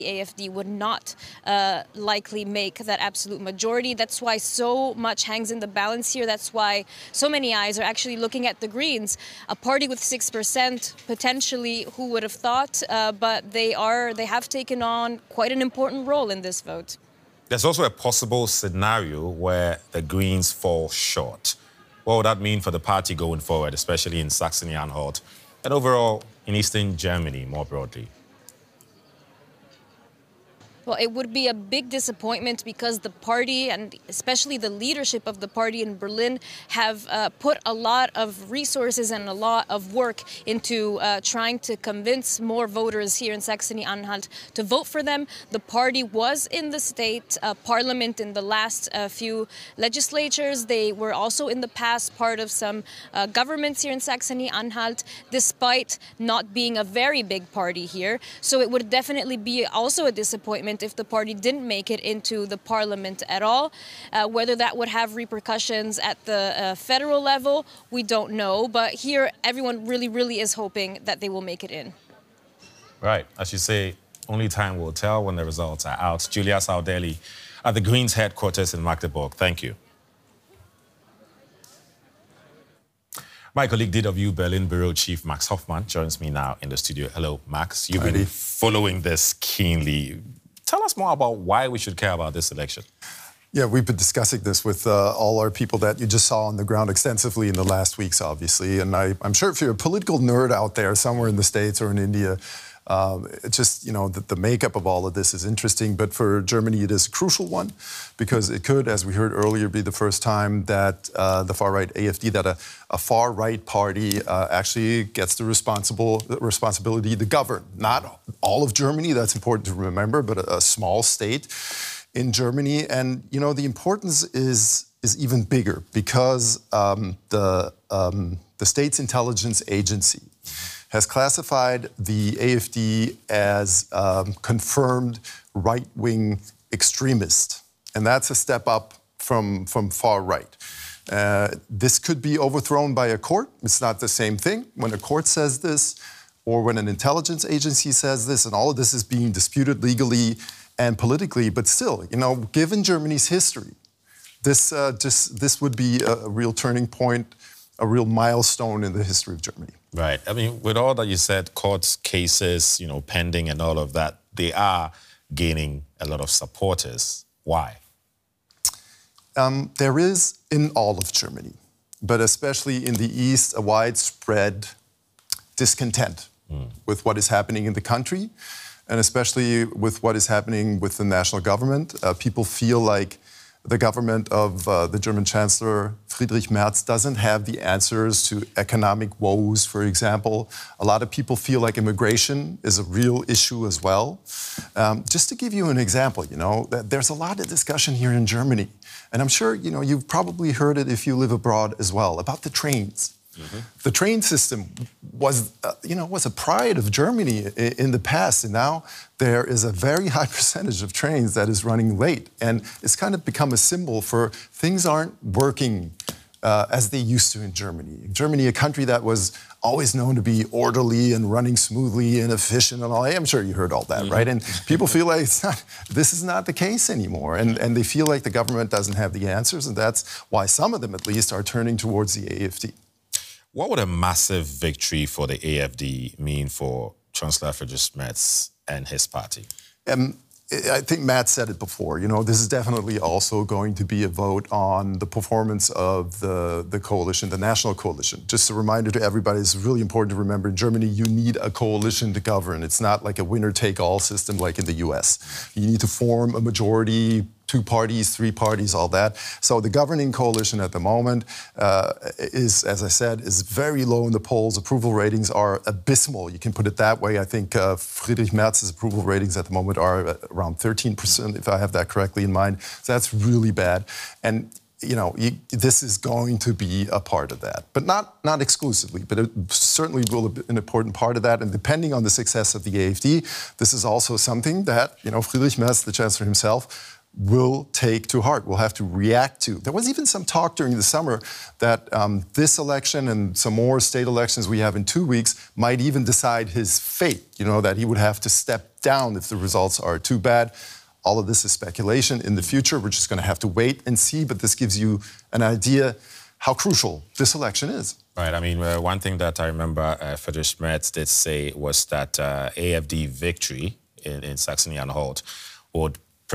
AfD would not likely make that absolute majority. That's why so much hangs in the balance here. That's why so many eyes are actually looking at the Greens, a party with 6% potentially. Who would have thought? But they have taken on quite an important role in this vote. There's also a possible scenario where the Greens fall short. What would that mean for the party going forward, especially in Saxony-Anhalt and overall in Eastern Germany more broadly? Well, it would be a big disappointment because the party, and especially the leadership of the party in Berlin, have put a lot of resources and a lot of work into trying to convince more voters here in Saxony-Anhalt to vote for them. The party was in the state parliament in the last few legislatures. They were also in the past part of some governments here in Saxony-Anhalt, despite not being a very big party here. So it would definitely be also a disappointment if the party didn't make it into the parliament at all. Whether that would have repercussions at the federal level, we don't know. But here, everyone really is hoping that they will make it in. Right. As you say, only time will tell when the results are out. Julia Saudelli at the Greens headquarters in Magdeburg. Thank you. My colleague DW Berlin Bureau Chief Max Hoffmann joins me now in the studio. Hello, Max. You've been following this keenly. Tell us more about why we should care about this election. Yeah, we've been discussing this with all our people that you just saw on the ground extensively in the last weeks, obviously. And I'm sure if you're a political nerd out there somewhere in the States or in India, it's just, you know, the makeup of all of this is interesting. But for Germany, it is a crucial one because it could, as we heard earlier, be the first time that the far-right AfD, that a far-right party actually gets the responsibility to govern. Not all of Germany, that's important to remember, but a small state in Germany. And, you know, the importance is even bigger because the state's intelligence agency has classified the AfD as confirmed right-wing extremist. And that's a step up from far right. This could be overthrown by a court. It's not the same thing when a court says this or when an intelligence agency says this, and all of this is being disputed legally and politically. But still, you know, given Germany's history, this would be a real turning point, a real milestone in the history of Germany. Right. I mean, with all that you said, court cases, you know, pending and all of that, they are gaining a lot of supporters. Why? There is in all of Germany, but especially in the East, a widespread discontent with what is happening in the country, and especially with what is happening with the national government. People feel like the government of the German Chancellor Friedrich Merz doesn't have the answers to economic woes, for example. A lot of people feel like immigration is a real issue as well. Just to give you an example, you know, there's a lot of discussion here in Germany, and I'm sure, you know, you've probably heard it if you live abroad as well, about the trains. The train system was, was a pride of Germany in the past, and now there is a very high percentage of trains that is running late, and it's kind of become a symbol for things aren't working as they used to in Germany. Germany, a country that was always known to be orderly and running smoothly and efficient and all. I'm sure you heard all that, right? And people feel like this is not the case anymore, and they feel like the government doesn't have the answers, and that's why some of them, at least, are turning towards the AfD. What would a massive victory for the AfD mean for Chancellor Friedrich Merz and his party? I think Matt said it before. You know, this is definitely also going to be a vote on the performance of the coalition, the national coalition. Just a reminder to everybody, it's really important to remember, in Germany, you need a coalition to govern. It's not like a winner-take-all system like in the US. You need to form a majority, 2 parties, 3 parties, all that. So the governing coalition at the moment is, as I said, is very low in the polls. Approval ratings are abysmal. You can put it that way. I think Friedrich Merz's approval ratings at the moment are around 13%, if I have that correctly in mind. So that's really bad. And you know, this is going to be a part of that, but not exclusively, but it certainly will be an important part of that. And depending on the success of the AfD, this is also something that, you know, Friedrich Merz, the Chancellor himself, will take to heart, will have to react to. There was even some talk during the summer that this election and some more state elections we have in 2 weeks might even decide his fate, that he would have to step down if the results are too bad. All of this is speculation. In the future, we're just going to have to wait and see, but this gives you an idea how crucial this election is. Right. I mean, one thing that I remember Friedrich Merz did say was that AFD victory in Saxony-Anhalt would